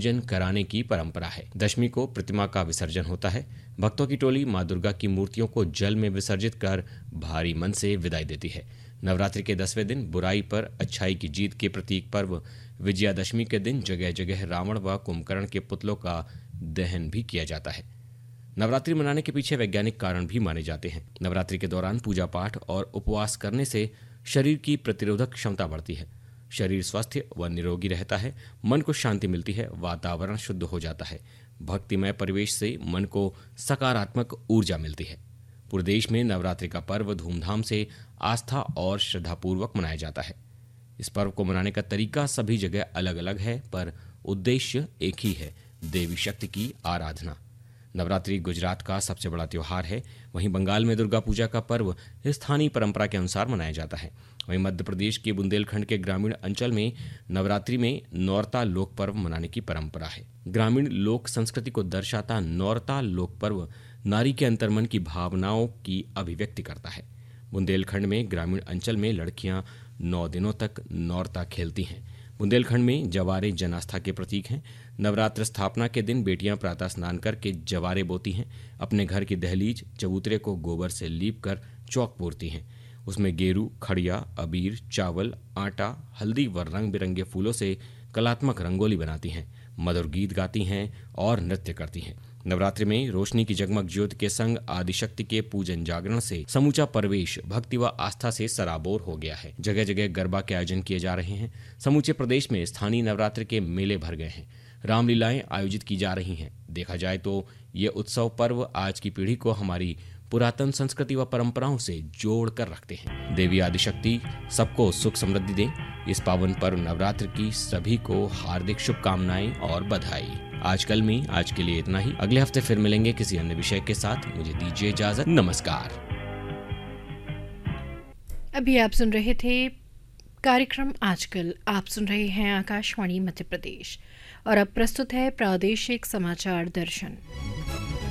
पूजन कराने की परंपरा है। दशमी को प्रतिमा का विसर्जन होता है। भक्तों की टोली मां दुर्गा की मूर्तियों को जल में विसर्जित कर भारी मन से विदाई देती है। नवरात्रि के 10वें दिन बुराई पर अच्छाई की जीत के प्रतीक पर्व विजयादशमी के दिन जगह जगह रावण व कुंभकर्ण के पुतलों का दहन भी किया जाता है। नवरात्रि मनाने के पीछे वैज्ञानिक कारण भी माने जाते हैं। नवरात्रि के दौरान पूजा पाठ और उपवास करने से शरीर की प्रतिरोधक क्षमता बढ़ती है, शरीर स्वस्थ व निरोगी रहता है, मन को शांति मिलती है, वातावरण शुद्ध हो जाता है, भक्तिमय परिवेश से मन को सकारात्मक ऊर्जा मिलती है। पूरे देश में नवरात्रि का पर्व धूमधाम से आस्था और श्रद्धापूर्वक मनाया जाता है। इस पर्व को मनाने का तरीका सभी जगह अलग अलग है, पर उद्देश्य एक ही है, देवी शक्ति की आराधना। नवरात्रि गुजरात का सबसे बड़ा त्योहार है। वहीं बंगाल में दुर्गा पूजा का पर्व स्थानीय परंपरा के अनुसार मनाया जाता है। वहीं मध्य प्रदेश के बुंदेलखंड के ग्रामीण अंचल में नवरात्रि में नौरता लोक पर्व मनाने की परंपरा है। ग्रामीण लोक संस्कृति को दर्शाता नौरता लोक पर्व नारी के अंतर्मन की भावनाओं की अभिव्यक्ति करता है। बुंदेलखंड में ग्रामीण अंचल में लड़कियां 9 दिनों तक नौरता खेलती हैं। बुंदेलखंड में जवारे जन आस्था के प्रतीक हैं। नवरात्र स्थापना के दिन बेटियां प्रातः स्नान करके जवारे बोती हैं। अपने घर की दहलीज चबूतरे को गोबर से लीप कर चौक पूरती हैं। उसमें गेरू, खड़िया, अबीर, चावल, आटा, हल्दी व रंग बिरंगे फूलों से कलात्मक रंगोली बनाती हैं, मधुर गीत गाती हैं और नृत्य करती हैं। नवरात्रि में रोशनी की जगमग ज्योति के संग आदिशक्ति के पूजन जागरण से समूचा परिवेश भक्ति व आस्था से सराबोर हो गया है। जगह जगह गरबा के आयोजन किए जा रहे हैं। समूचे प्रदेश में स्थानीय नवरात्रि के मेले भर गए हैं। रामलीलाएं आयोजित की जा रही हैं। देखा जाए तो ये उत्सव पर्व आज की पीढ़ी को हमारी पुरातन संस्कृति व परंपराओं से जोड़ कर रखते हैं। देवी आदिशक्ति सबको सुख समृद्धि दे। इस पावन पर्व नवरात्र की सभी को हार्दिक शुभकामनाएं और बधाई। आजकल में आज के लिए इतना ही। अगले हफ्ते फिर मिलेंगे किसी अन्य विषय के साथ। मुझे दीजिए इजाजत। नमस्कार। अभी आप सुन रहे थे कार्यक्रम आजकल। आप सुन रहे हैं आकाशवाणी मध्य प्रदेश और अब प्रस्तुत है प्रादेशिक समाचार दर्शन।